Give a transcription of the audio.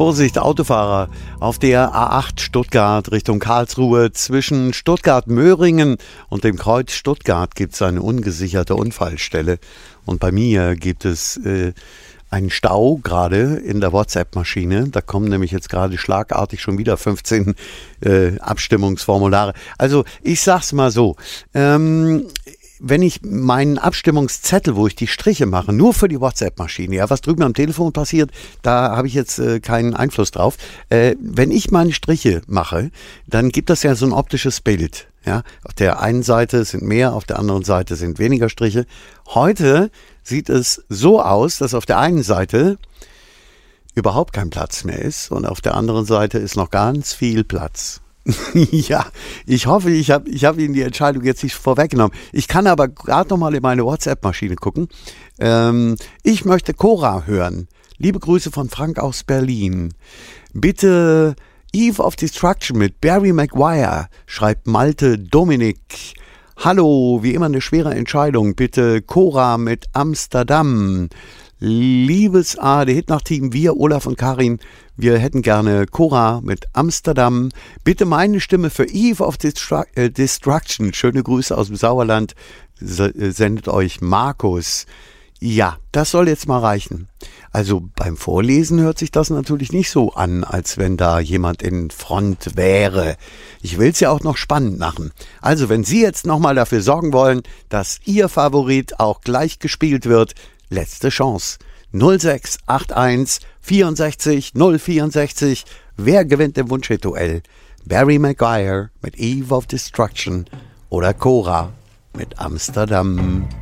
Vorsicht, Autofahrer, auf der A8 Stuttgart Richtung Karlsruhe zwischen Stuttgart-Möhringen und dem Kreuz Stuttgart gibt es eine ungesicherte Unfallstelle. Und bei mir gibt es einen Stau gerade in der WhatsApp-Maschine. Da kommen nämlich jetzt gerade schlagartig schon wieder 15 Abstimmungsformulare. Also ich sag's mal so, wenn ich meinen Abstimmungszettel, wo ich die Striche mache, nur für die WhatsApp-Maschine, ja, was drüben am Telefon passiert, da habe ich jetzt keinen Einfluss drauf. Wenn ich meine Striche mache, dann gibt das ja so ein optisches Bild. Ja, auf der einen Seite sind mehr, auf der anderen Seite sind weniger Striche. Heute sieht es so aus, dass auf der einen Seite überhaupt kein Platz mehr ist und auf der anderen Seite ist noch ganz viel Platz. Ja, ich hoffe, ich hab Ihnen die Entscheidung jetzt nicht vorweggenommen. Ich kann aber gerade noch mal in meine WhatsApp-Maschine gucken. Ich möchte Cora hören. Liebe Grüße von Frank aus Berlin. Bitte Eve of Destruction mit Barry Maguire, schreibt Malte Dominik. Hallo, wie immer eine schwere Entscheidung. Bitte Cora mit Amsterdam. Liebes ARD-Hit-Nacht-Team, wir, Olaf und Karin, wir hätten gerne Cora mit Amsterdam. Bitte meine Stimme für Eve of Destruction. Schöne Grüße aus dem Sauerland. Sendet euch Markus. Ja, das soll jetzt mal reichen. Also beim Vorlesen hört sich das natürlich nicht so an, als wenn da jemand in Front wäre. Ich will es ja auch noch spannend machen. Also wenn Sie jetzt nochmal dafür sorgen wollen, dass Ihr Favorit auch gleich gespielt wird, letzte Chance. 0681 64 064. Wer gewinnt im Wunschhit-Duell? Barry Maguire mit Eve of Destruction oder Cora mit Amsterdam.